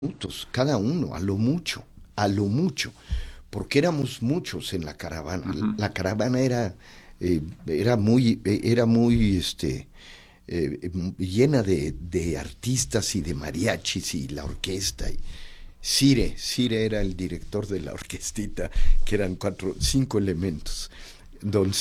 minutos, cada uno, a lo mucho, porque éramos muchos en la caravana. Ujú. La caravana llena de artistas y de mariachis y la orquesta. Cire era el director de la orquestita, que eran cinco elementos. Don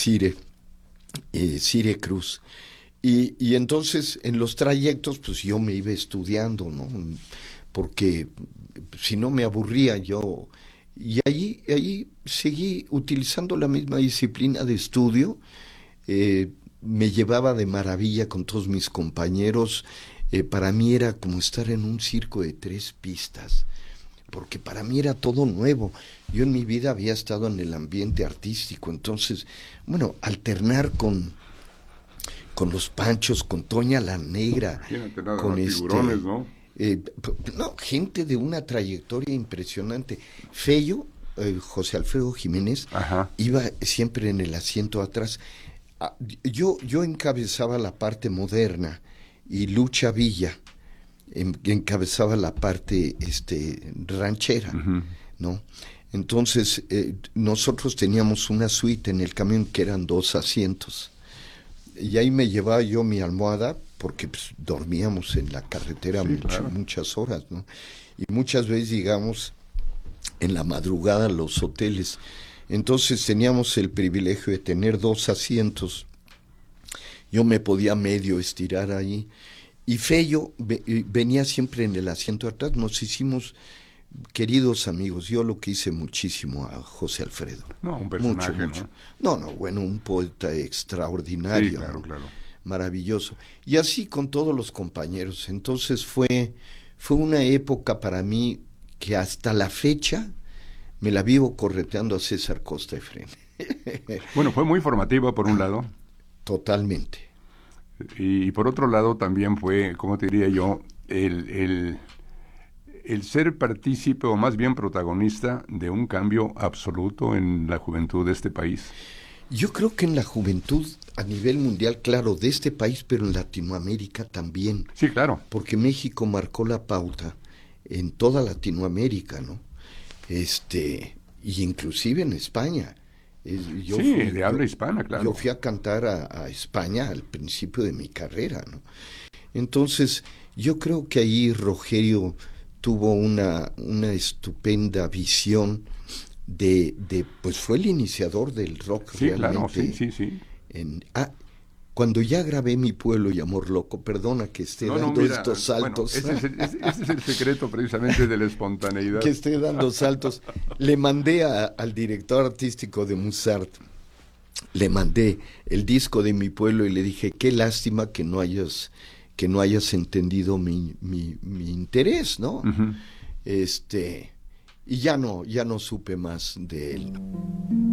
Cire Cruz. Y entonces en los trayectos, pues yo me iba estudiando, ¿no? Porque si no me aburría yo. Y ahí seguí utilizando la misma disciplina de estudio. Me llevaba de maravilla con todos mis compañeros. Para mí era como estar en un circo de tres pistas, porque para mí era todo nuevo. Yo en mi vida había estado en el ambiente artístico, entonces, bueno, alternar con los Panchos, con Toña la Negra, Imagínate nada con más, figurones, ¿no? no, gente de una trayectoria impresionante. Fello, José Alfredo Jiménez, Ajá. iba siempre en el asiento atrás. Yo encabezaba la parte moderna y Lucha Villa encabezaba la parte ranchera, Ujú. ¿no? Entonces, nosotros teníamos una suite en el camión que eran dos asientos. Y ahí me llevaba yo mi almohada, porque pues, dormíamos en la carretera Sí, claro. muchas horas, ¿no? Y muchas veces llegamos en la madrugada a los hoteles. Entonces teníamos el privilegio de tener dos asientos. Yo me podía medio estirar ahí. Y Fello venía siempre en el asiento de atrás. Nos hicimos queridos amigos. Yo lo quise muchísimo a José Alfredo. No, un Mucho, personaje, mucho. ¿no? No, bueno, un poeta Sí, extraordinario, claro, ¿no? claro. Maravilloso. Y así con todos los compañeros. Entonces fue una época para mí que hasta la fecha me la vivo correteando a César Costa Efrén. Bueno, fue muy formativa por un lado, Totalmente. y por otro lado también fue, ¿cómo te diría yo? El ser partícipe o más bien protagonista de un cambio absoluto en la juventud de este país. Yo creo que en la juventud a nivel mundial, claro, de este país, pero en Latinoamérica también, Sí, claro. porque México marcó la pauta en toda Latinoamérica, ¿no? Y inclusive en España. Sí, de habla hispana, Yo claro. fui a cantar a España al principio de mi carrera, ¿no? Entonces, yo creo que ahí Rogerio tuvo una estupenda visión pues fue el iniciador del rock Sí, claro, sí, realmente. sí, sí. En, ah, Cuando ya grabé Mi Pueblo y Amor Loco, perdona que esté No, no, dando mira, estos bueno, saltos, ese es el secreto precisamente de la espontaneidad. que esté dando saltos, le mandé al director artístico de Musart, le mandé el disco de Mi Pueblo y le dije, qué lástima que no hayas entendido mi interés, ¿no? Ujú. Y ya no supe más de él.